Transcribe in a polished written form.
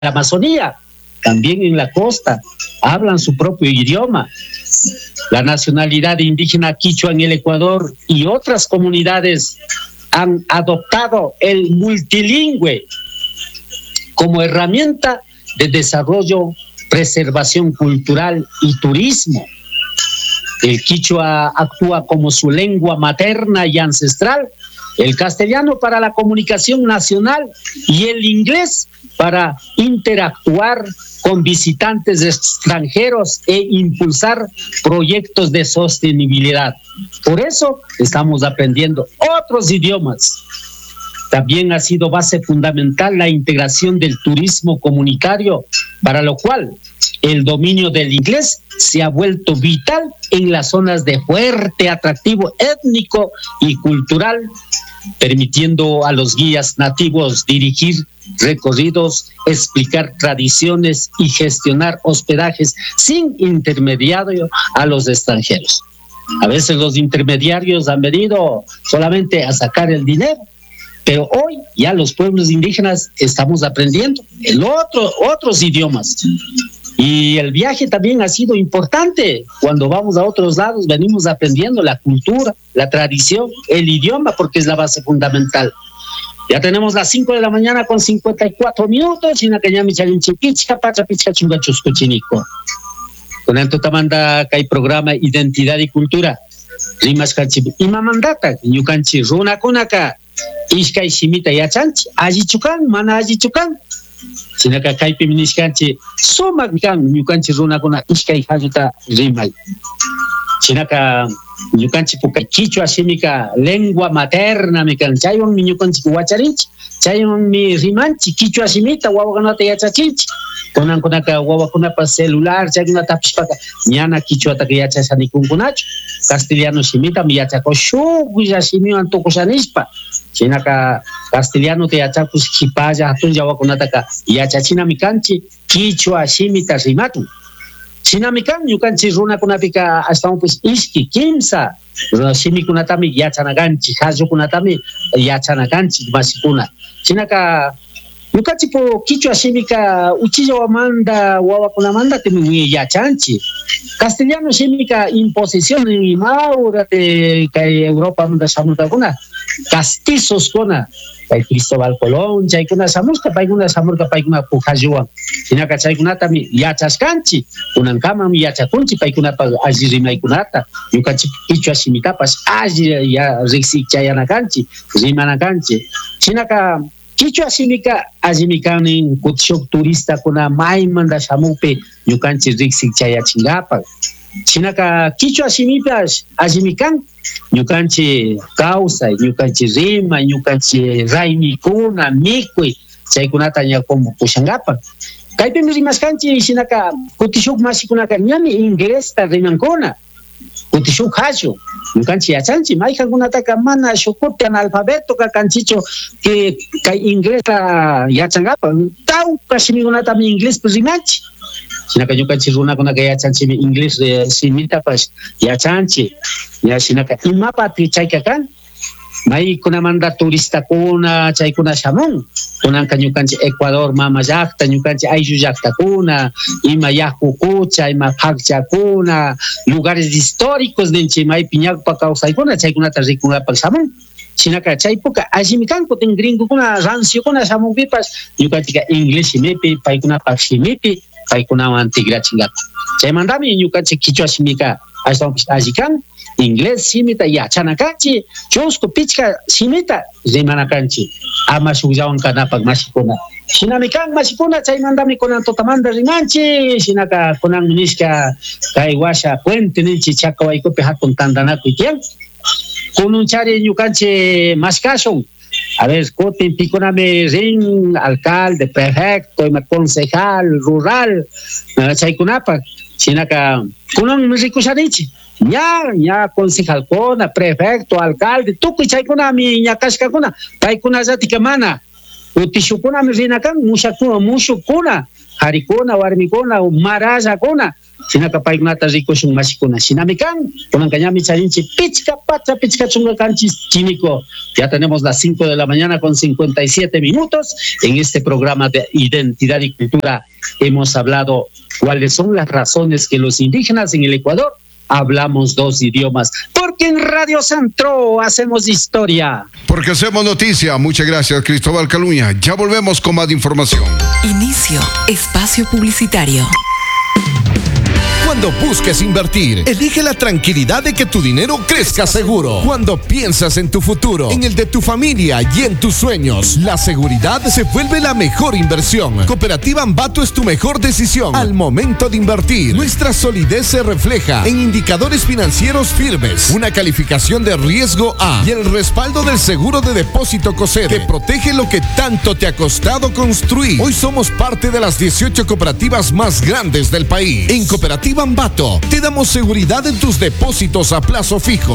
la Amazonía, también en la costa, hablan su propio idioma. La nacionalidad indígena quichua en el Ecuador y otras comunidades han adoptado el multilingüe como herramienta de desarrollo, preservación cultural y turismo. El quichua actúa como su lengua materna y ancestral, el castellano para la comunicación nacional y el inglés para interactuar con visitantes extranjeros e impulsar proyectos de sostenibilidad. Por eso estamos aprendiendo otros idiomas. También ha sido base fundamental la integración del turismo comunitario, para lo cual el dominio del inglés se ha vuelto vital en las zonas de fuerte atractivo étnico y cultural, permitiendo a los guías nativos dirigir recorridos, explicar tradiciones y gestionar hospedajes sin intermediario a los extranjeros. A veces los intermediarios han venido solamente a sacar el dinero, pero hoy ya los pueblos indígenas estamos aprendiendo otros idiomas. Y el viaje también ha sido importante. Cuando vamos a otros lados venimos aprendiendo la cultura, la tradición, el idioma, porque es la base fundamental. Ya tenemos las 5 de la mañana con 54 minutos. Y en aquella michalinchipichka, pachapichka, chungachuscuchinico. Con esto tamanda que hay programa Identidad y Cultura. Rimas kanchi imamandata, ñukanchi runa kunaka, ishkay shimita yachanchi, allichukan, mana allichukan. Sinaka kaypi minishkanchi, sumak kan ñukanchi runa kuna ishkay halluta rimay. Sinaka ñukanchi puka quichua shimika lengua materna mikan, chaywan mi ñukanchi wacharinchi, chaywan mi rimanchi quichua shimita wawakunata yachachinchi. Kunankunaka wawakunapa celular chaykunata apishpaka ñana quichuataka yachashanikunkunachu. Castellano shimita mi yachako shuklla shimiwan tukushanishpa. Chinaka castellano te yachakus hipaya hatun yawakunataka yachachina mikanchi quichua shimita rimatu. China mikan ñukanchi runakunapika ashtawan pues ishki kimsa shimikunatami yachanakanchi, hallukunatami yachanakanchi masikuna. Chinaka ñukanchi po quichua shimika uchilla wawakunamanda temi yachanchi. Castellano shimika imposición en Maura de Europa manda shamutakuna castizos kuna kay Cristóbal Colón chaykuna shamuska paykuna pujalluwan hinaka chaykunata mi yachashkanchi kunankama mi yachakunchi paykunapa alli rimaykunata ñukanchi quichua shimitapas alli riqsikchayanakanchi rimanakanchi hinaka quichua shimika allimikan kutishuk turista kuna maymanta shamupi ñukanchi riqsikchayachinkapak. Chinaka quichua shimipas allimikan ñukanchi kawsay, ñukanchi rima, ñukanchi raymikuna, mikuy chaykunata ña como pushankapak. Kaypimi rimashkanchi shinaka kutishuk masikunaka ñami inglesta rimankuna. Kutishuk hallu ñukanchi yachanchi mayjankunataka mana shukupi analfabeto kanchicho que kay inglesa yachankapak tawka shimikunatami inglespi rimanchi. Sinaka ñukanchi runakunaka yachanchimi inglés simitapas yachanchi. Ya sinaka imapati chayka kan maykunamanta turistakuna chaykuna shamun. Kunanka ñukanchi Ecuador mama llaqta, ñukanchi ayllu llaqtakuna, ima yakukucha, ima paqchakuna, lugares históricos ninchi maypi ñawpa kawsaykuna chaykunata rikunkapak shamun. Sinaka chaypuka allimikan kutin gringokuna ranciokuna shamunpipas ñukanchika inglés shimipi paykunapak shimipi paykunawan tigrachinkapak. Chaymantami ñukanchik quichua shimika ashtawanpish allikan, inglés shimita yachanakanchi, chusku pichka shimita rimanakanchi ama shukllawan kanapak mashikuna. Shinami kan mashikuna chaymantami kunan tutamanta rimanchi, shinaka kunan nishka kay washa puente ninchi chakawaykupi hatun tantanakuy tiyan. Kununchari ñukanchi mashkashun. A ver, kutin pikunami rin alcalde, prefecto, concejal, rural, chaykunapak. Sinaka kunan rikushanichi. ña concejalkuna, prefecto, alcalde, tukuy chaykunami ñakashkakuna, paykunallatika mana utishukunami rinakan mushukuna, harikuna, warmikuna, marallakuna, sinakapayknata rikushun mashikuna shinamikan kunankañami charinchi pichka pacha pichka chunga kanchis chimico. Ya tenemos las 5 de la mañana con 57 minutos. En este programa de Identidad y Cultura hemos hablado cuáles son las razones que los indígenas en el Ecuador hablamos 2 idiomas. Porque en Radio Centro hacemos historia. Porque hacemos noticia. Muchas gracias, Cristóbal Caluña. Ya volvemos con más información. Inicio espacio publicitario. Cuando busques invertir, elige la tranquilidad de que tu dinero crezca seguro. Cuando piensas en tu futuro, en el de tu familia y en tus sueños, la seguridad se vuelve la mejor inversión. Cooperativa Ambato es tu mejor decisión al momento de invertir. Nuestra solidez se refleja en indicadores financieros firmes, una calificación de riesgo A y el respaldo del seguro de depósito COSEDE que protege lo que tanto te ha costado construir. Hoy somos parte de las 18 cooperativas más grandes del país. En Cooperativa Ambato te damos seguridad en tus depósitos a plazo fijo.